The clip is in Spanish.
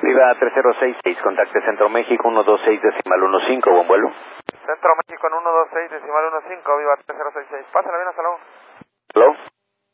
Viva 3066, contacte Centro México 126.15, buen vuelo. Centro México en 126.15, viva 3066. Pásale bien, hasta luego.